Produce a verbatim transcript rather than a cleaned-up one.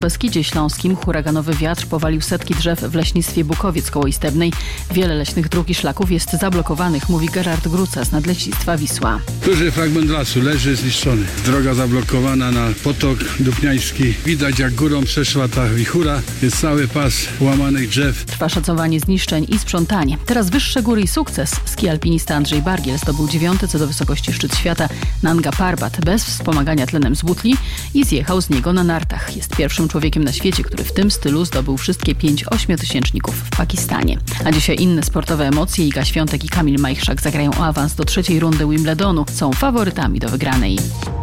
W Beskidzie Śląskim huraganowy wiatr powalił setki drzew w leśnictwie Bukowiec koło Istebnej. Wiele leśnych dróg i szlaków jest zablokowanych, mówi Gerard Gruca z Nadleśnictwa Wisła. Duży fragment lasu leży zniszczony. Droga zablokowana na potok Dupniański. Widać, jak górą przeszła ta wichura. Jest cały pas łamanych drzew. Trwa szacowanie zniszczeń i sprzątanie. Teraz wyższe góry i sukces. Ski alpinista Andrzej Bargiel zdobył dziewiąty co do wysokości szczyt świata Nanga Parbat bez wspomagania tlenem z butli i zjechał z niego na nartach. Jest pierwszym człowiekiem na świecie, który w tym stylu zdobył wszystkie pięć ośmiotysięczników w Pakistanie. A dzisiaj inne sportowe emocje. Iga Świątek i Kamil Majchrzak zagrają o awans do trzeciej rundy Wimbledonu. Są faworytami do wygranej.